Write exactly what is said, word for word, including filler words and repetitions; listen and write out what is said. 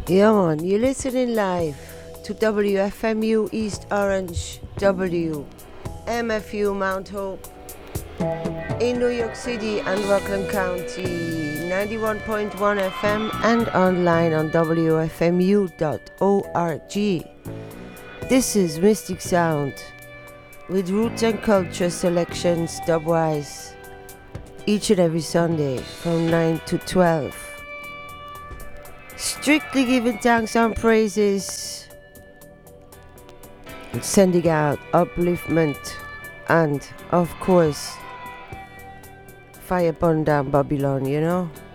Yeah, man, you're listening live to W F M U East Orange, W M F U Mount Hope in New York City and Rockland County, ninety-one point one F M and online on W F M U dot org. This is Mystic Sound with Roots and Culture selections dubwise each and every Sunday from nine to twelve. Strictly giving thanks and praises and sending out upliftment and, of course, fire burn down Babylon, you know.